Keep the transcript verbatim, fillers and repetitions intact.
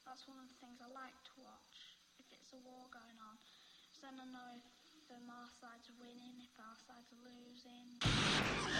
That's one of the things I like to watch, if it's a war going on. So then I know if the our side's winning, if our side's losing.